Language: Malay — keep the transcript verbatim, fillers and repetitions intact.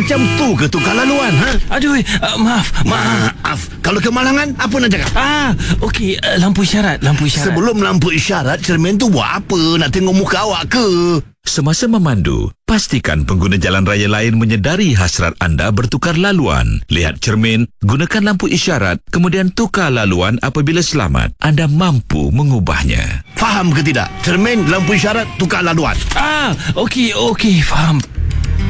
macam tu ke tukar laluan, ha? Aduh, uh, maaf, maaf. Maaf. Kalau kemalangan, apa nak cakap? Ah, okey, uh, lampu isyarat, lampu isyarat. Sebelum lampu isyarat, cermin tu buat apa? Nak tengok muka awak ke? Semasa memandu, pastikan pengguna jalan raya lain menyedari hasrat anda bertukar laluan. Lihat cermin, gunakan lampu isyarat, kemudian tukar laluan apabila selamat. Anda mampu mengubahnya. Faham ke tidak? Cermin, lampu isyarat, tukar laluan. Ah, okey, okey, faham.